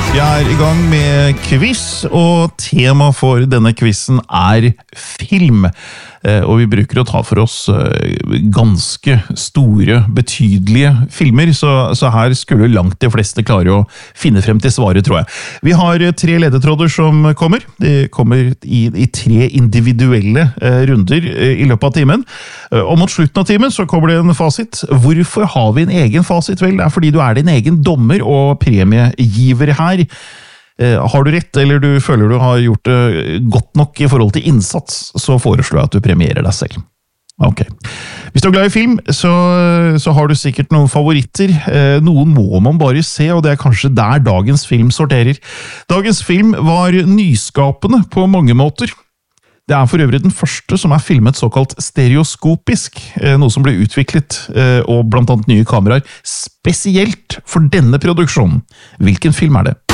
Jeg I gang med quiz, og tema for denne quizen film. Og vi bruker å ta for oss ganske store, betydelige filmer, så her skulle langt de fleste klare å finne frem til svaret, tror jeg. Vi har 3 ledetråder som kommer. De kommer I 3 individuelle runder I løpet av timen. Og mot slutten av timen så kommer det en fasit. Hvorfor har vi en egen fasit? Vel, det fordi du din egen dommer og premiegiver her. Har du rett, eller du føler du har gjort det godt nok I forhold til innsats, så foreslår jeg at du premierer deg selv. Ok. Hvis du glad I film, så har du sikkert noen favoritter. Noen må man bare se, og det kanskje der dagens film sorterer. Dagens film var nyskapende på mange måter. Det for øvrig den første som filmet såkalt stereoskopisk, noe som ble utviklet, og blant annet nye kameraer, spesielt for denne produksjonen. Hvilken film det?